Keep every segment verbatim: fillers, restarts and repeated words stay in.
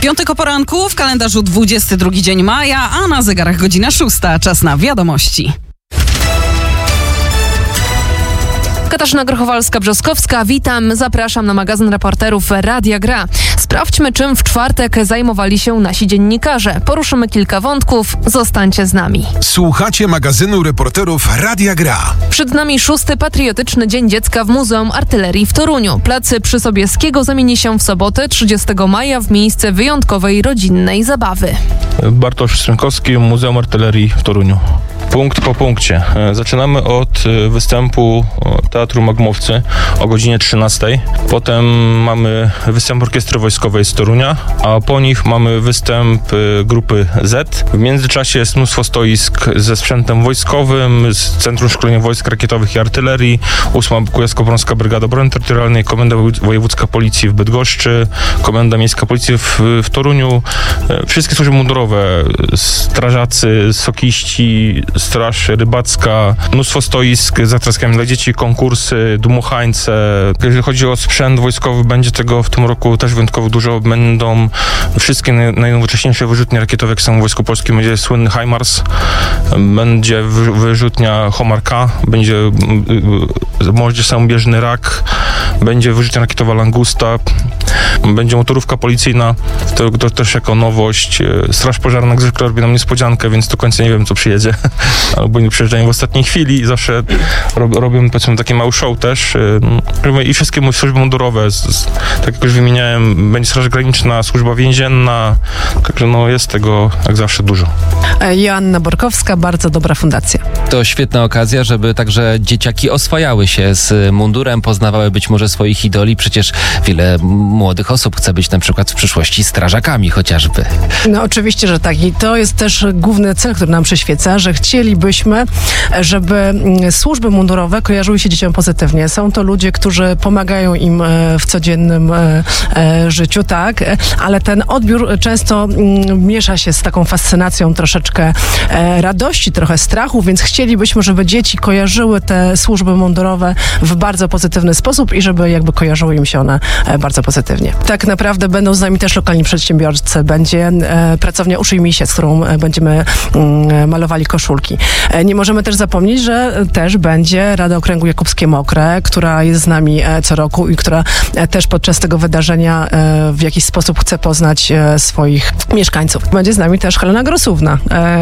Piątek o poranku, w kalendarzu dwudziesty drugi dzień maja, a na zegarach godzina szósta. Czas na wiadomości. Katarzyna Grochowalska-Brzostkowska, witam, zapraszam na magazyn reporterów Radia Gra. Sprawdźmy, czym w czwartek zajmowali się nasi dziennikarze. Poruszymy kilka wątków, zostańcie z nami. Słuchacie magazynu reporterów Radia Gra. Przed nami szósty patriotyczny Dzień Dziecka w Muzeum Artylerii w Toruniu. Plac Przysobieskiego zamieni się w sobotę trzeciego maja w miejsce wyjątkowej rodzinnej zabawy. Bartosz Strynkowski, Muzeum Artylerii w Toruniu. Punkt po punkcie. Zaczynamy od występu Teatru Magmowcy o godzinie trzynastej. Potem mamy występ Orkiestry Wojskowej z Torunia, a po nich mamy występ grupy Z. W międzyczasie jest mnóstwo stoisk ze sprzętem wojskowym, z Centrum Szkolenia Wojsk Rakietowych i Artylerii, ósma Kujawsko-Pomorska Brygada Obrony Terytorialnej, Komenda Wojewódzka Policji w Bydgoszczy, Komenda Miejska Policji w, w Toruniu. Wszystkie służby mundurowe, strażacy, sokiści, Straż Rybacka, mnóstwo stoisk z zatroskami dla dzieci, konkursy, dmuchańce. Jeżeli chodzi o sprzęt wojskowy, będzie tego w tym roku też wyjątkowo dużo. Będą wszystkie najnowocześniejsze wyrzutnie rakietowe, jak są w Wojsku Polskim. Będzie słynny HIMARS, będzie wyrzutnia Homar K, będzie moździerz samobieżny Rak, będzie wyrzutnia rakietowa Langusta, będzie motorówka policyjna, to, to też jako nowość. Straż Pożarna zwykle robi nam niespodziankę, więc do końca nie wiem, co przyjedzie. Albo nie przyjeżdżają w ostatniej chwili i zawsze rob, robią, powiedzmy, taki mały show też. I wszystkie służby mundurowe, z, z, tak jak już wymieniałem, będzie Straż Graniczna, Służba Więzienna, także no jest tego jak zawsze dużo. Joanna Borkowska, bardzo dobra fundacja. To świetna okazja, żeby także dzieciaki oswajały się z mundurem, poznawały być może swoich idoli. Przecież wiele młodych osób chce być na przykład w przyszłości strażakami chociażby. No oczywiście, że tak. I to jest też główny cel, który nam przyświeca, że chcielibyśmy, żeby służby mundurowe kojarzyły się dzieciom pozytywnie. Są to ludzie, którzy pomagają im w codziennym życiu, tak, ale ten odbiór często miesza się z taką fascynacją, troszeczkę radości, trochę strachu, więc chcielibyśmy, żeby dzieci kojarzyły te służby mundurowe w bardzo pozytywny sposób i żeby jakby kojarzyły im się one bardzo pozytywnie. Tak naprawdę będą z nami też lokalni przedsiębiorcy, będzie pracownia Uszyjmij się, z którą będziemy malowali koszulki. Nie możemy też zapomnieć, że też będzie Rada Okręgu Jakubskie-Mokre, która jest z nami co roku i która też podczas tego wydarzenia w jakiś sposób chce poznać swoich mieszkańców. Będzie z nami też Helena Grosówna.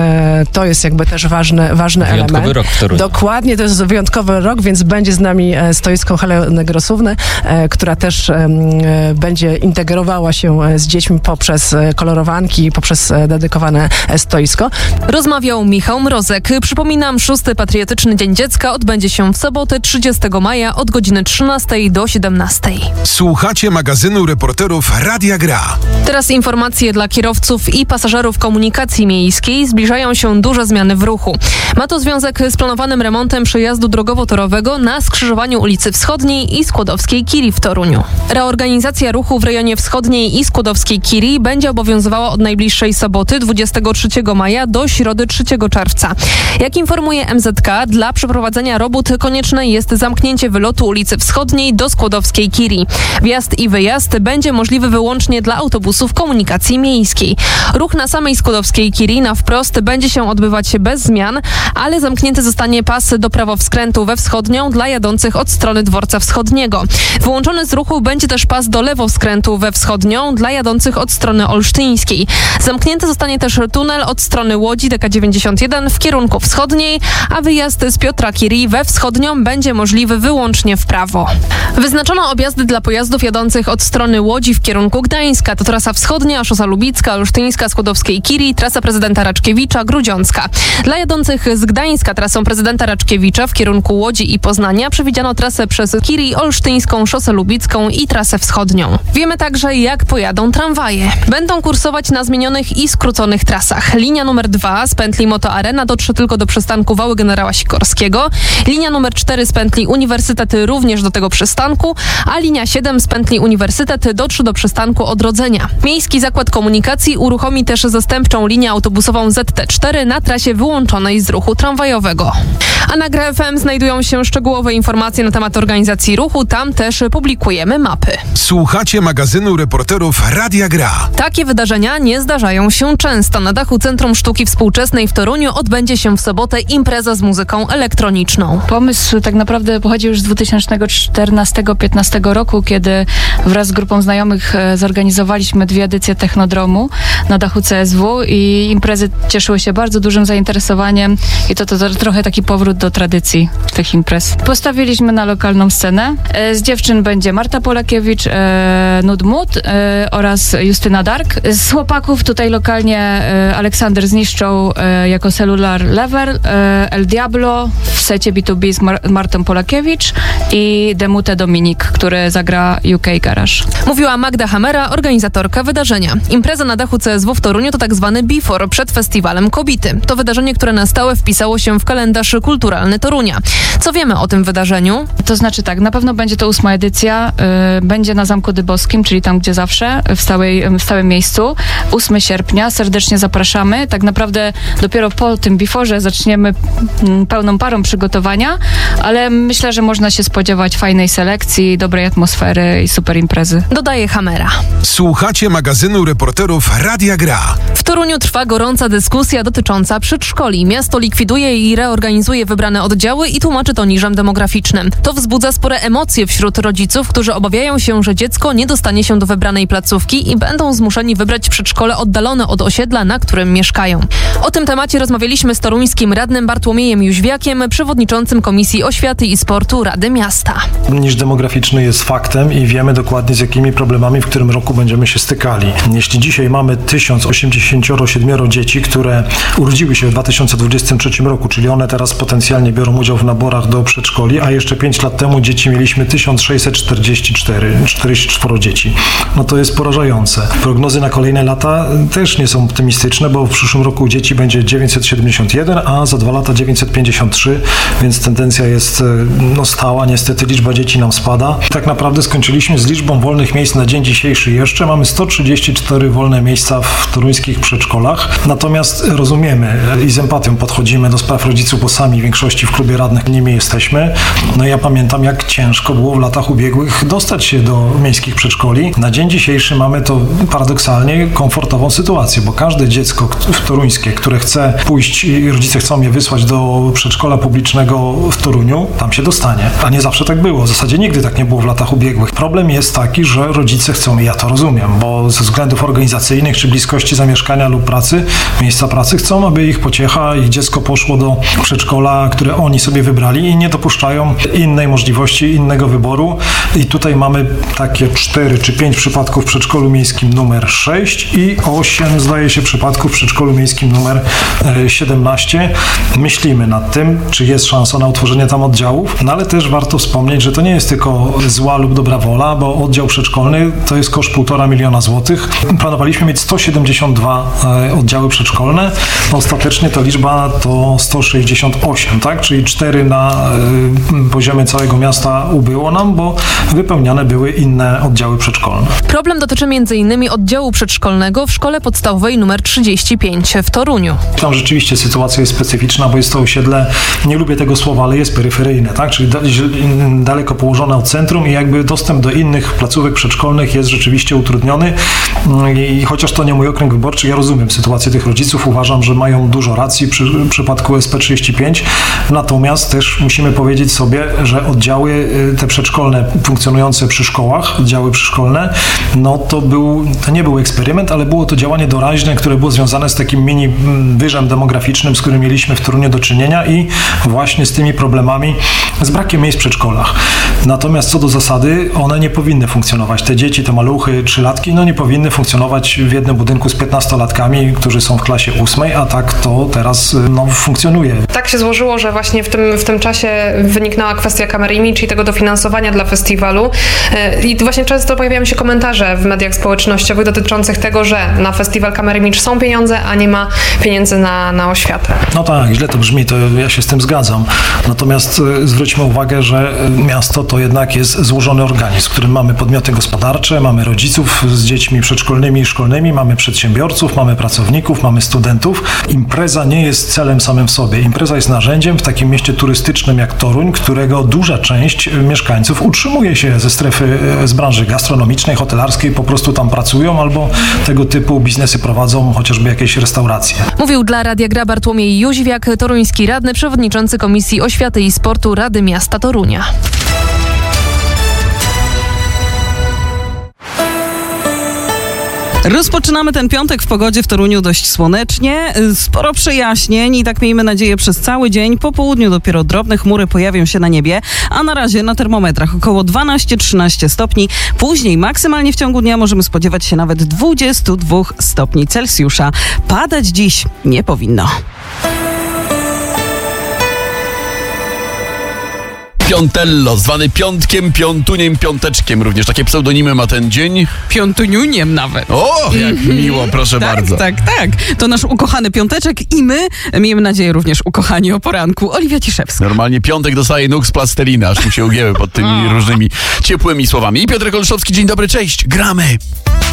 To jest jakby też ważny, ważny wyjątkowy element. Rok w Toruniu. Dokładnie, to jest wyjątkowy rok, więc będzie z nami stoisko Heleny Grosówny, która też będzie integrowała się z dziećmi poprzez kolorowanki i poprzez dedykowane stoisko. Rozmawiał Michał Mrozek. Przypominam, szósty Patriotyczny Dzień Dziecka odbędzie się w sobotę trzeciego maja od godziny trzynastej do siedemnastej. Słuchacie magazynu reporterów Radia Gra. Teraz informacje dla kierowców i pasażerów komunikacji miejskiej. Zbliżają się duże zmiany w ruchu. Ma to związek z planowanym remontem przejazdu drogowo-torowego na skrzyżowaniu ulicy Wschodniej i Skłodowskiej Kiri w Toruniu. Reorganizacja ruchu w rejonie Wschodniej i Skłodowskiej Kiri będzie obowiązywała od najbliższej soboty dwudziestego trzeciego maja do środy trzeciego czerwca. Jak informuje M Z K, dla przeprowadzenia robót konieczne jest zamknięcie wylotu ulicy Wschodniej do Skłodowskiej Kiri. Wjazd i wyjazd będzie możliwy wyłącznie dla autobusów komunikacji miejskiej. Ruch na samej Skłodowskiej Kiri na wprost będzie się odbywać bez zmian, ale zamknięty zostanie pas do prawowskrętu we wschodnią dla jadących od strony dworca wschodniego. Wyłączony z ruchu będzie też pas do lewoskrętu we wschodnią dla jadących od strony olsztyńskiej. Zamknięty zostanie też tunel od strony Łodzi D K dziewięćdziesiąt jeden w kierunku wschodniej, a wyjazd z Piotra Curie we wschodnią będzie możliwy wyłącznie w prawo. Wyznaczono objazdy dla pojazdów jadących od strony Łodzi w kierunku Gdańska. To trasa wschodnia, Szosa Lubicka, Olsztyńska, Skłodowskiej Kiri, trasa prezydenta Raczkiewicza, Grudziącka. Dla jadących z Gdańska trasą prezydenta Raczkiewicza w kierunku Łodzi i Poznania przewidziano trasę przez Kiri, Olsztyńską, Szosę Lubicką i trasę wschodnią. Wiemy także, jak pojadą tramwaje. Będą kursować na zmienionych i skróconych trasach. Linia numer dwa z pętli Moto Arena dotrze tylko do przystanku Wały Generała Sikorskiego. Linia numer cztery z pętli Uniwersytet również do tego przystanku, a linia siedem z pętli Uniwersytet dotrze do przystanku Odrodzenia. Miejski Zakład Komunikacji uruchomi też zastępczą linię autobusową Z T cztery na trasie wyłączonej z ruchu tramwajowego. A na Gra F M znajdują się szczegółowe informacje na temat organizacji ruchu. Tam też publikujemy mapy. Słuchacie magazynu reporterów Radia Gra. Gra. Takie wydarzenia nie zdarzają się często. Na dachu Centrum Sztuki Współczesnej w Toruniu odbędzie się w sobotę impreza z muzyką elektroniczną. Pomysł tak naprawdę pochodzi już z dwa tysiące czternastego do dwa tysiące piętnastego roku, kiedy wraz z grupą znajomych zorganizowaliśmy dwie edycje Technodromu na dachu C S W i imprezy cieszyły się bardzo dużym zainteresowaniem i to, to, to trochę taki powrót do tradycji tych imprez. Postawiliśmy na lokalną scenę. Z dziewczyn będzie Marta Polakiewicz, e, Nudmut e, oraz Justyna Dark. Z chłopaków tutaj lokalnie e, Aleksander Zniszczą e, jako Cellular Level, e, El Diablo w secie B dwa B z Mar- Martą Polakiewicz i Demute Dominik, który zagra U K Garage. Mówiła Magda Hamera, organizatorka wydarzenia. Impreza na dachu C S W w Toruniu to tak zwany Before przed festiwalem Kobity. To wydarzenie, które na stałe wpisało się w kalendarz kulturalny Torunia. Co wiemy o tym wydarzeniu? To znaczy tak, na pewno będzie to ósma edycja, y, będzie na Zamku Dybowskim, czyli tam, gdzie zawsze, w, stałej, w stałym miejscu. ósmego sierpnia, serdecznie zapraszamy. Tak naprawdę dopiero po tym before'ze zaczniemy m, pełną parą przygotowania, ale myślę, że można się spodziewać fajnej selekcji, dobrej atmosfery i super imprezy. Dodaje Hamera. Słuchacie magazynu reporterów Radia Gra. W Toruniu trwa gorąca dyskusja dotycząca przedszkoli. Miasto likwiduje i reorganizuje wybrane oddziały i tłumaczy to niżem demograficznym. To wzbudza spore emocje wśród rodziców, którzy obawiają się, że dziecko nie dostanie się do wybranej placówki i będą zmuszeni wybrać przedszkole oddalone od osiedla, na którym mieszkają. O tym temacie rozmawialiśmy z toruńskim radnym Bartłomiejem Jóźwiakiem, przewodniczącym Komisji Oświaty i Sportu Rady Miasta. Niż demograficzny jest faktem i wiemy dokładnie, z jakimi problemami w którym roku będziemy się stykali. Jeśli dzisiaj mamy tysiąc osiemdziesiąt siedem dzieci, które urodziły się w dwa tysiące dwudziestym trzecim roku, czyli one teraz potencjalnie biorą udział w naborach do przedszkoli, a jeszcze pięć lat temu dzieci mieliśmy tysiąc sześćset czterdzieści cztery, czterdzieści cztery dzieci. No to jest porażające. Prognozy na kolejne lata też nie są optymistyczne, bo w przyszłym roku dzieci będzie dziewięćset siedemdziesiąt jeden, a za dwa lata dziewięćset pięćdziesiąt trzy, więc tendencja jest no, stała. Niestety liczba dzieci nam spada. Tak naprawdę skończyliśmy z liczbą wolnych miejsc na dzień dzisiejszy jeszcze. Mamy sto trzydzieści cztery wolne miejsca w toruńskich przedszkolach. Natomiast rozumiemy i z empatią podchodzimy do spraw rodziców, bo sami w większości w klubie radnych nimi jesteśmy. No ja pamiętam, jak ciężko było w latach ubiegłych dostać się do miejskich przedszkoli. Na dzień dzisiejszy mamy to paradoksalnie komfortową sytuację, bo każde dziecko toruńskie, które chce pójść i rodzice chcą je wysłać do przedszkola publicznego w Toruniu, tam się dostanie. A nie zawsze tak było. W zasadzie nigdy tak nie było w latach ubiegłych. Problem jest taki, że rodzice chcą, i ja to rozumiem, bo ze względów organizacyjnych czy bliskości zamieszkania lub pracy, miejsca pracy, chcą, aby ich pociecha, ich dziecko poszło do przedszkola, które oni sobie wybrali i nie dopuszczają innej możliwości, innego wyboru. I tutaj mamy takie cztery czy pięć przypadków w przedszkolu miejskim numer sześć i osiem, zdaje się, przypadków w przedszkolu miejskim numer siedemnaście. Myślimy nad tym, czy jest szansa na utworzenie tam oddziałów, no ale też warto wspomnieć, że to nie jest tylko zła lub dobra wola, bo oddział przedszkolny to jest koszt półtora miliona złotych. Planowaliśmy mieć sto siedemdziesiąt dwa oddziały przedszkolne. Ostatecznie ta liczba to sto sześćdziesiąt osiem, tak? Czyli cztery na poziomie całego miasta ubyło nam, bo wypełniane były inne oddziały przedszkolne. Problem dotyczy między innymi oddziału przedszkolnego w szkole podstawowej numer trzydzieści pięć w Toruniu. Tam rzeczywiście sytuacja jest specyficzna, bo jest to osiedle, nie lubię tego słowa, ale jest peryferyjne, tak? Czyli daleko położone od centrum i jakby dostęp do innych placówek przedszkolnych jest rzeczywiście utrudniony. I chociaż to nie mój okręg wyborczy, ja rozumiem sytuację tych rodziców, uważam, że mają dużo racji przy w przypadku S P trzydzieści pięć, natomiast też musimy powiedzieć sobie, że oddziały te przedszkolne funkcjonujące przy szkołach, oddziały przyszkolne, no to był, to nie był eksperyment, ale było to działanie doraźne, które było związane z takim mini wyżem demograficznym, z którym mieliśmy w Toruniu do czynienia i właśnie z tymi problemami, z brakiem miejsc w przedszkolach. Natomiast co do zasady, one nie powinny funkcjonować. Te dzieci, te maluchy, trzylatki, no nie powinny funkcjonować w jednym budynku z piętnastolatkami, którzy są w klasie ósmej, a tak to teraz no, funkcjonuje. Tak się złożyło, że właśnie w tym, w tym czasie wyniknęła kwestia Kamery Image i tego dofinansowania dla festiwalu. I właśnie często pojawiają się komentarze w mediach społecznościowych dotyczących tego, że na festiwal Kamery Image są pieniądze, a nie ma pieniędzy na, na oświatę. No tak, źle to brzmi, to ja się z tym zgadzam. Natomiast zwróćmy zwróćmy uwagę, że miasto to jednak jest złożony organizm, w którym mamy podmioty gospodarcze, mamy rodziców z dziećmi przedszkolnymi i szkolnymi, mamy przedsiębiorców, mamy pracowników, mamy studentów. Impreza nie jest celem samym w sobie. Impreza jest narzędziem w takim mieście turystycznym jak Toruń, którego duża część mieszkańców utrzymuje się ze strefy, z branży gastronomicznej, hotelarskiej, po prostu tam pracują albo tego typu biznesy prowadzą, chociażby jakieś restauracje. Mówił dla Radia Gra Bartłomiej Jóźwiak, toruński radny, przewodniczący Komisji Oświaty i Sportu Rady Miasta Torunia. Rozpoczynamy ten piątek w pogodzie w Toruniu dość słonecznie, sporo przejaśnień i tak miejmy nadzieję przez cały dzień. Po południu dopiero drobne chmury pojawią się na niebie, a na razie na termometrach około dwanaście trzynaście stopni. Później maksymalnie w ciągu dnia możemy spodziewać się nawet dwadzieścia dwa stopni Celsjusza. Padać dziś nie powinno. Piątello, zwany piątkiem, piątuniem, piąteczkiem. Również takie pseudonimy ma ten dzień. Piątuniuniem nawet. O, jak miło, proszę tak, bardzo. Tak, tak. To nasz ukochany piąteczek i my, miejmy nadzieję, również ukochani o poranku. Oliwia Ciszewska. Normalnie piątek dostaje nóg z plastelina, aż mu się ugięły pod tymi różnymi ciepłymi słowami. I Piotr Olszowski, dzień dobry, cześć, gramy.